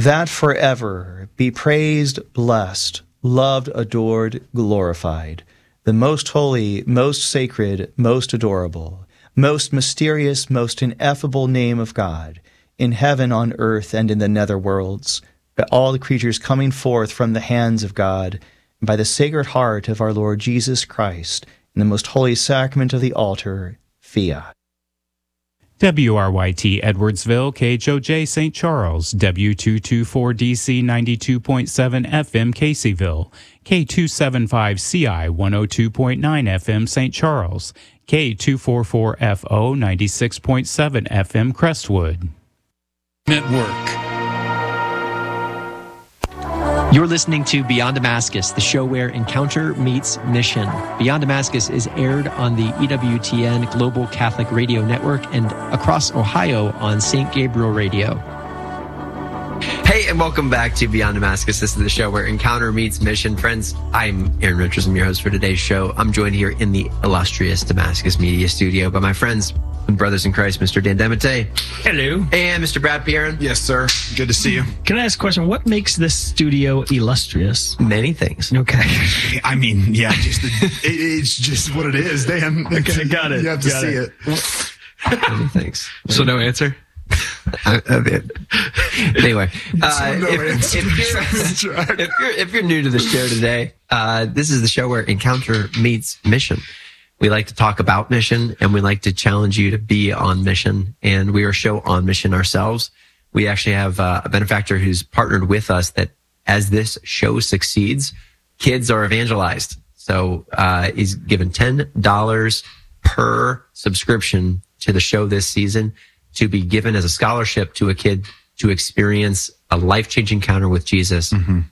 that forever be praised, blessed, loved, adored, glorified, the most holy, most sacred, most adorable, most mysterious, most ineffable name of God, in heaven, on earth, and in the nether worlds, by all the creatures coming forth from the hands of God, and by the Sacred Heart of our Lord Jesus Christ, in the most holy sacrament of the altar, fiat. WRYT Edwardsville, KHOJ St. Charles, W224DC 92.7 FM Caseyville, K275CI 102.9 FM St. Charles, K244FO 96.7 FM Crestwood. Network. You're listening to Beyond Damascus, the show where encounter meets mission. Beyond Damascus is aired on the EWTN Global Catholic Radio Network and across Ohio on St. Gabriel Radio. Hey, and welcome back to Beyond Damascus. This is the show where encounter meets mission. Friends, I'm Aaron Richards. I'm your host for today's show. I'm joined here in the illustrious Damascus Media Studio by my friends and brothers in Christ, Mr. Dan Demete. Hello. And Mr. Brad Pierren. Yes, sir. Good to see you. Can I ask a question? What makes this studio illustrious? Many things. Okay. I mean, yeah, it's just what it is, Dan. Okay, got it. You have to see it. Many things. So no answer? Anyway, if you're new to the show today, this is the show where encounter meets mission. We like to talk about mission, and we like to challenge you to be on mission. And we are a show on mission ourselves. We actually have a benefactor who's partnered with us that as this show succeeds, kids are evangelized. So he's given $10 per subscription to the show this season to be given as a scholarship to a kid to experience a life-changing encounter with Jesus